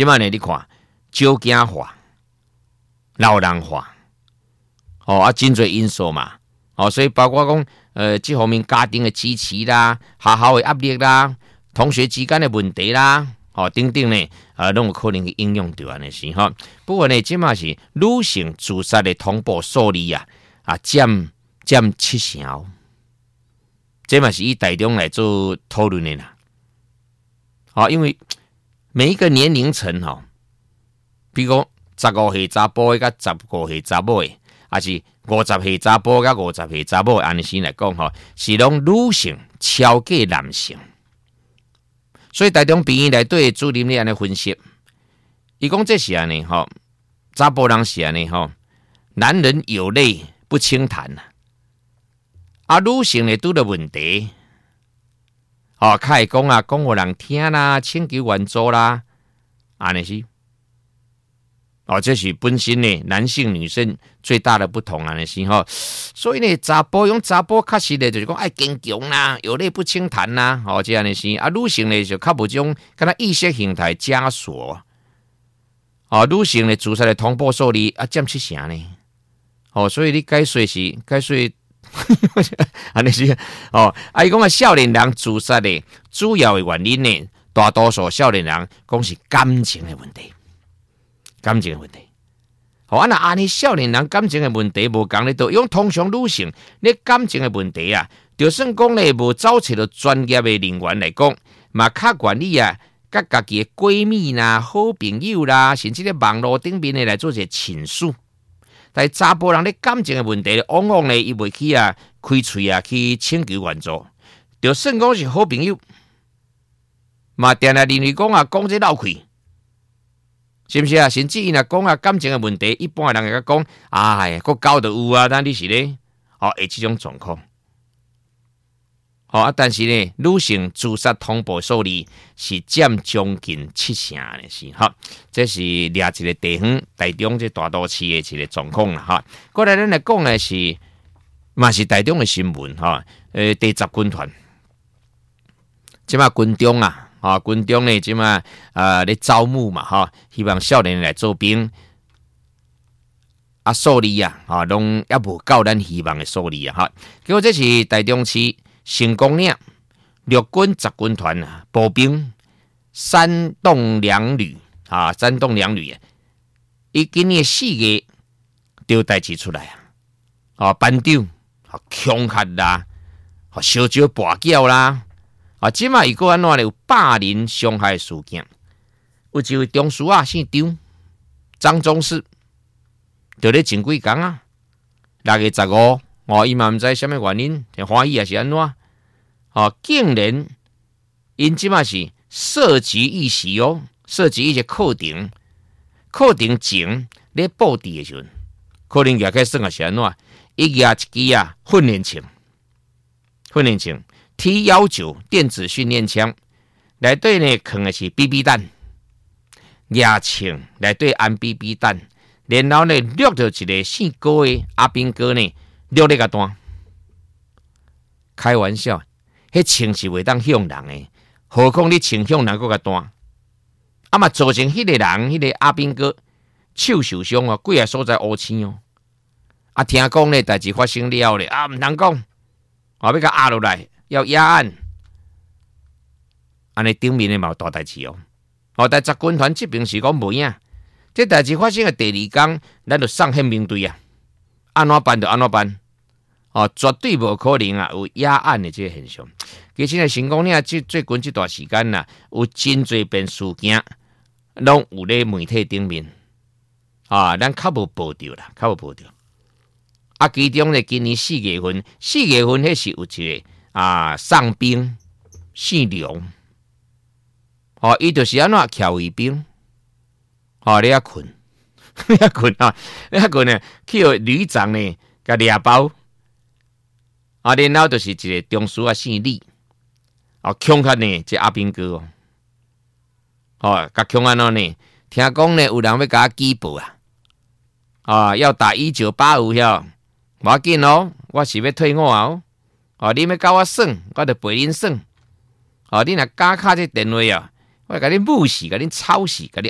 即摆呢，你看少子化、老人化，真侪因素嘛，所以包括讲这方面家庭的支持啦、学校的压力啦、同学之间的问题啦，等等呢，拢有可能去应用到安尼是哈。不过呢，即马是女性自杀的通报数字占70%，这嘛是以大众来做讨论的啦。因为每一个年龄层比如讲15岁查甫的甲15岁查某的，还是50岁查甫甲50岁查某的，安尼先来讲是拢女性超过男性。所以大众病院内对主任咧安尼分析，伊讲这是安尼查甫人是安尼男人有泪不轻弹女性咧拄着问题，较会讲讲互人听啦，请求援助啦，安尼是。这是本身呢男性女性最大的不同安尼是所以呢查甫确实呢就是讲爱坚强啦，有泪不轻弹啦，这安尼是女性呢就较无种敢若意识形态枷锁女性呢自杀的通报数字占70%呢所以你解说安尼是伊讲少年人自杀的主要的原因呢，大多数少年人讲是感情的问题。那安尼少年人感情的问题无讲咧，都用通常女性咧感情的问题就算讲咧无找找到专业的人员来讲，嘛较愿意甲家己的闺蜜啦、好朋友啦，甚至咧网络顶面来做一个倾诉。但查甫人咧感情的问题，往往咧伊袂去开嘴去请求援助，就算讲是好朋友，嘛定来认为讲这闹气。是不是甚至伊若讲感情的问题，一般的人会讲个交就有但你是咧会这种状况。但是呢，女性自杀通报数字是占将近70%的是这是另一个地方台中这大都市的一个状况啦过来咱来讲的是，嘛是台中的新闻第10军团，即马军中军中呢，即马咧招募嘛希望少年来做兵数字拢也无够咱希望的数字结果这是台中市成功岭陆军10军团步兵山洞两旅伊今年4月就代志出来班长恐吓啦，烧酒跋筊啦。即马伊个安怎有霸凌伤害事件，有一位中士姓张，张宗士，就咧前几工6月15，伊嘛毋知什么原因，欢喜还是安怎？竟然因即马是涉及一时涉及一些课程前咧布置的时阵，可能举起算是安怎？伊举一支训练枪。T19电子训练枪内底呢，藏的是 BB 弹，亚枪内底安 BB 弹，然后呢，掠到一个姓高的阿兵哥呢，掠咧个弹。开玩笑，迄枪是袂当向人的，何况你枪向人个个弹？嘛造成迄个人，迄个阿兵哥手受伤几个所在乌青听讲呢，代志发生了咧，毋通讲，要甲压落来。要压案，安尼顶面的嘛有大代志但10军团这边是讲无影，这代志发生的第2天，咱就上宪兵队安怎办就安怎办，绝对无可能有压案的这个现象。其实呢，成功岭最近这段时间有真侪变事件，拢有咧媒体顶面咱较无报道啦，其中呢，今年4月份迄是有一个。上兵姓梁，伊就是安怎徛卫兵，你遐困呢，去互旅长呢，甲掠包，然后就是一个中士姓李，恐吓呢，这阿兵哥甲恐吓呢，听讲呢，有人要甲举报要打1985晓，无要紧我是要退伍你要甲我耍，我就陪恁耍。你若加卡这电话我甲你母死，甲你吵死，甲你